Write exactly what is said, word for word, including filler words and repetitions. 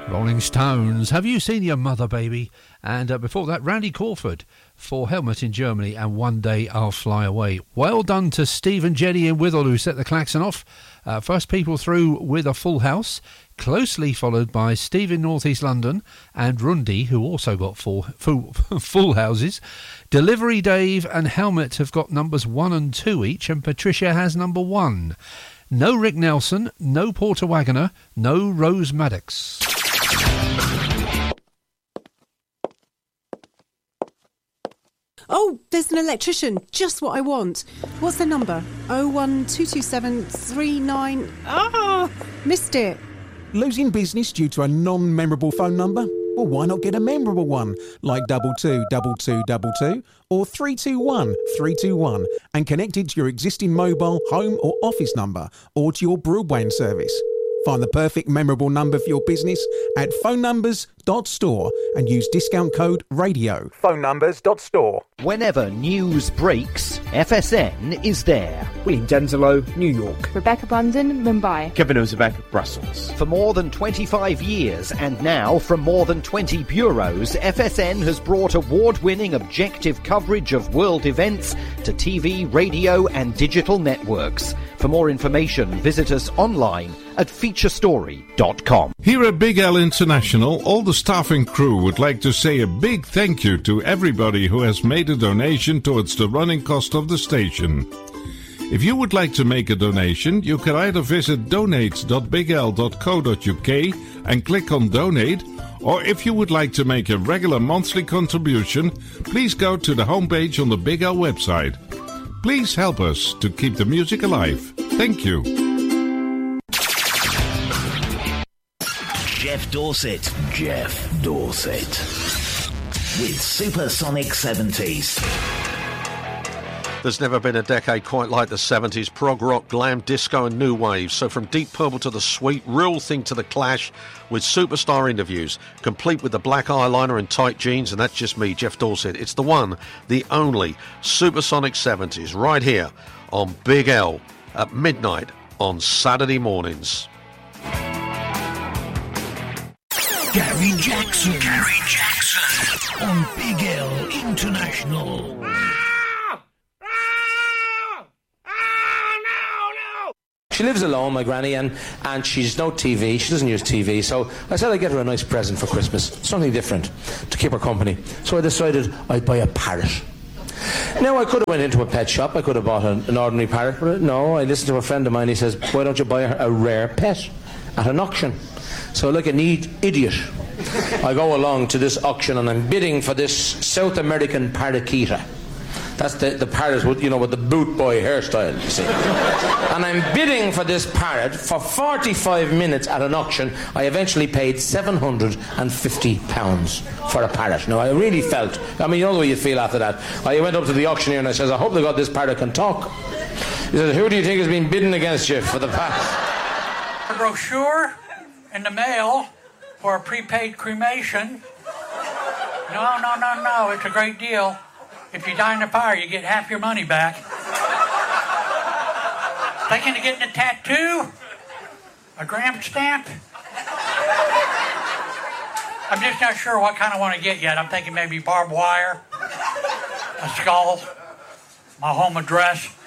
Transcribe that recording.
Rolling Stones, Have You Seen Your Mother, Baby? And uh, before that, Randy Crawford for Helmet in Germany and One Day I'll Fly Away. Well done to Steve and Jenny in Withell who set the klaxon off. Uh, first people through with a full house, closely followed by Steve in North East London and Rundy, who also got full, full, full houses. Delivery Dave and Helmet have got numbers one and two each, and Patricia has number one. No Rick Nelson, no Porter Wagoner, no Rose Maddox. Oh, there's an electrician. Just what I want. What's the number? oh one two two seven three nine... Ah, missed it. Losing business due to a non-memorable phone number? Well, why not get a memorable one, like double two double two double two or three two one three two one, and connect it to your existing mobile, home or office number, or to your broadband service. Find the perfect memorable number for your business at phone numbers dot store and use discount code radio. phone numbers dot store. Whenever news breaks, F S N is there. William Denzelo, New York. Rebecca Brandon, Mumbai. Kevin Ozebek, Brussels. For more than twenty-five years, and now from more than twenty bureaus, F S N has brought award-winning objective coverage of world events to T V, radio and digital networks. For more information, visit us online at feature story dot com. Here at Big L International, all the staff and crew would like to say a big thank you to everybody who has made a donation towards the running cost of the station. If you would like to make a donation, you can either visit donate dot big l dot co dot u k and click on donate, or if you would like to make a regular monthly contribution, please go to the homepage on the Big L website. Please help us to keep the music alive. Thank you. Jeff Dorset. Jeff Dorset. With Supersonic seventies. There's never been a decade quite like the seventies. Prog rock, glam, disco and new wave. So from Deep Purple to The Sweet, Real Thing to The Clash, with superstar interviews, complete with the black eyeliner and tight jeans. And that's just me, Jeff Dorset. It's the one, the only Supersonic seventies, right here on Big L at midnight on Saturday mornings. Gary Jackson. Gary Jackson on Big L International. She lives alone, my granny, and, and she's no T V. She doesn't use T V. So I said I'd get her a nice present for Christmas, something different to keep her company. So I decided I'd buy a parrot. Now, I could have went into a pet shop. I could have bought an, an ordinary parrot. But no, I listened to a friend of mine. He says, why don't you buy her a rare pet at an auction? So like a neat idiot, I go along to this auction and I'm bidding for this South American parakeeta. That's the, the parrot with, you know, with the boot boy hairstyle, you see. And I'm bidding for this parrot for forty-five minutes at an auction. I eventually paid seven hundred fifty pounds for a parrot. Now, I really felt, I mean, you know the way you feel after that. I went up to the auctioneer and I says, I hope they got this parrot can talk. He says, who do you think has been bidding against you for the parrot? A brochure in the mail for a prepaid cremation. No, no, no, no, it's a great deal. If you die in a fire, you get half your money back. Thinking of getting a tattoo? A gram stamp? I'm just not sure what kind I want to get yet. I'm thinking maybe barbed wire, a skull, my home address.